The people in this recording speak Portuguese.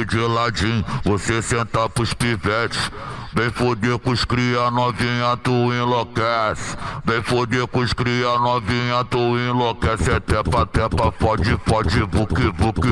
aqui de ladinho, você senta pros pivetes. Vem foder com os cria novinha, tu enlouquece. Vem foder com os cria novinha, tu enlouquece. É tepa, tepa, pode, buque, buque,